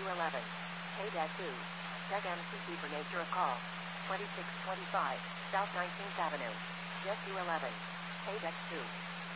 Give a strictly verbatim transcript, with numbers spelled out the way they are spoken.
eleven. K two. Check M C C for nature of call. twenty-six twenty-five, South nineteenth Avenue. Jet two eleven. K two.